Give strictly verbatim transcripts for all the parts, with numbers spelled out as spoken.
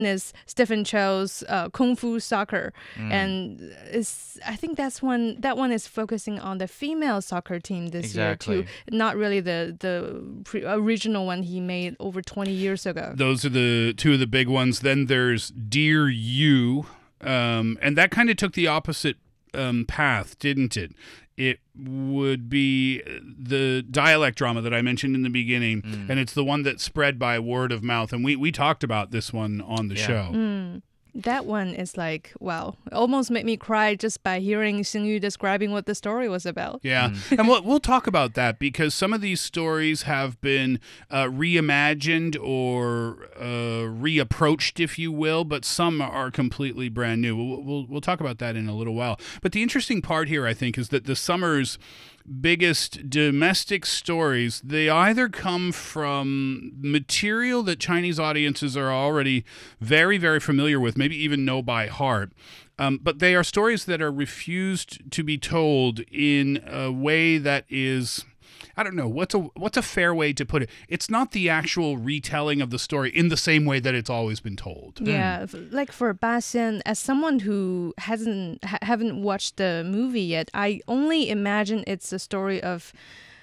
is Stephen Chow's uh, Kung Fu Soccer, Mm. and is I think that's one that one is focusing on the female soccer team this Exactly. year too, not really the the pre- original one he made over twenty years ago. Those are the two of the big ones. Then there's Dear You, um, and that kind of took the opposite um, path, didn't it? It would be the dialect drama that I mentioned in the beginning, Mm. and it's the one that spread by word of mouth. And we, we talked about this one on the Yeah. show. Mm. That one is like, wow, it almost made me cry just by hearing Xingyu describing what the story was about. Yeah, and we'll, we'll talk about that because some of these stories have been uh, reimagined or uh, reapproached, if you will, but some are completely brand new. We'll, we'll, we'll talk about that in a little while. But the interesting part here, I think, is that the summer's biggest domestic stories, they either come from material that Chinese audiences are already very, very familiar with, maybe even know by heart, um, but they are stories that are refused to be told in a way that is, I don't know, what's a what's a fair way to put it? It's not the actual retelling of the story in the same way that it's always been told. Yeah, f- like for Ba Xian, as someone who hasn't ha- haven't watched the movie yet, I only imagine it's a story of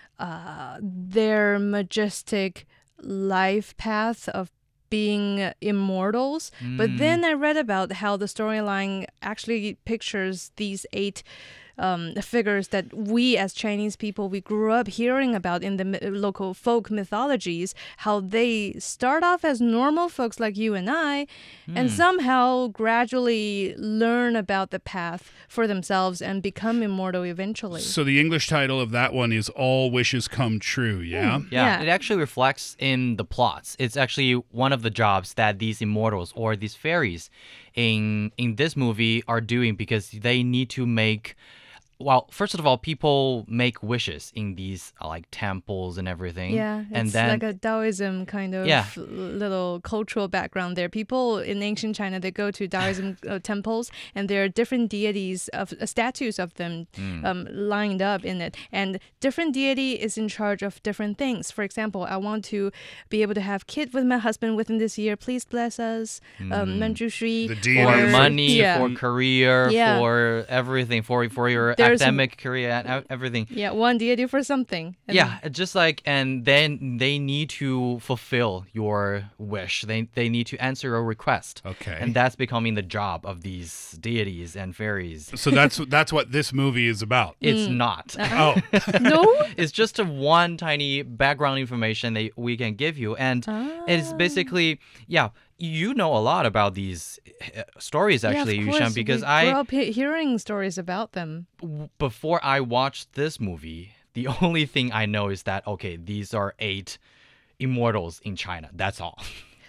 uh, their majestic life path of being immortals. But then I read about how the storyline actually pictures these eight um, figures that we as Chinese people, we grew up hearing about in the mi- local folk mythologies, how they start off as normal folks like you and I, and somehow gradually learn about the path for themselves and become immortal eventually. So the English title of that one is All Wishes Come True, yeah? Yeah, Yeah. it actually reflects in the plots. It's actually one of the jobs that these immortals or these fairies in in this movie are doing because they need to make. Well, first of all, people make wishes in these uh, like temples and everything. Yeah, it's and then like a Taoism kind of Yeah. l- little cultural background there. People in ancient China, they go to Taoism uh, temples, and there are different deities of uh, statues of them Hmm. um, lined up in it, and different deity is in charge of different things. For example, I want to be able to have kid with my husband within this year. Please bless us, um, Manju Shui. The for deity or- money, yeah. for career, Yeah. for everything, for for your There's- academic career and ev- everything. Yeah, one deity for something. And Yeah, it's just like, and then they need to fulfill your wish. They they need to answer your request. Okay. And that's becoming the job of these deities and fairies. So that's that's what this movie is about. It's Mm. not. Oh, No? It's just a one tiny background information that we can give you, and it's basically, yeah, you know a lot about these uh, stories actually, yeah, of Yushan, course. because we I grew up he- hearing stories about them. w- before I watched this movie, the only thing I know is that okay, these are eight immortals in China. That's all.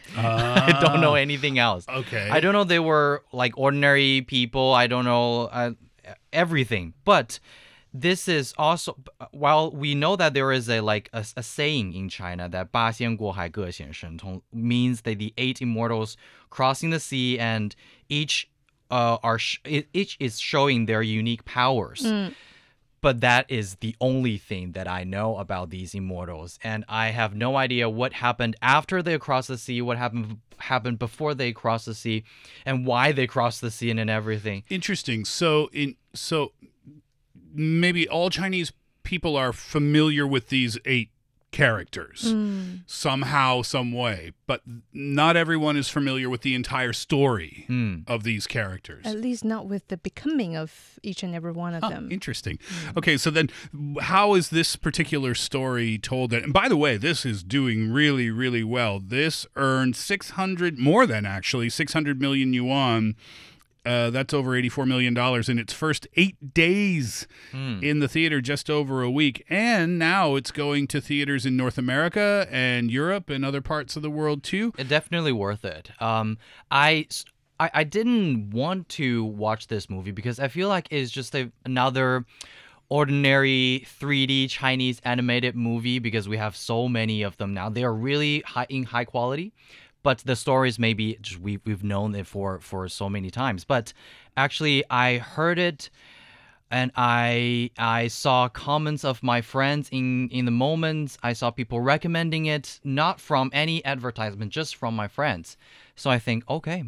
I don't know anything else. okay. I don't know they were like ordinary people. I don't know uh, everything. But this is also, while we know that there is a like a, a saying in China that 八仙过海各显神通 means that the eight immortals crossing the sea and each uh, are sh- each is showing their unique powers. But that is the only thing that I know about these immortals, and I have no idea what happened after they crossed the sea, what happened happened before they crossed the sea, and why they crossed the sea and, and everything. Interesting. So in so maybe all Chinese people are familiar with these eight characters somehow, some way, but not everyone is familiar with the entire story Hmm. of these characters. At least not with the becoming of each and every one of Oh, them. interesting. Okay, so then how is this particular story told? And by the way, this is doing really, really well. This earned six hundred, more than actually, six hundred million yuan. Uh, that's over eighty-four million dollars in its first eight days in the theater, just over a week. And now it's going to theaters in North America and Europe and other parts of the world too. It's definitely worth it. Um, I, I, I didn't want to watch this movie because I feel like it's just a, another ordinary three D Chinese animated movie because we have so many of them now. They are really high in high quality, but the stories maybe just we we've known it for for so many times. But actually, I heard it. and I I saw comments of my friends in in the moments. I saw people recommending it, not from any advertisement, just from my friends. So I think, okay,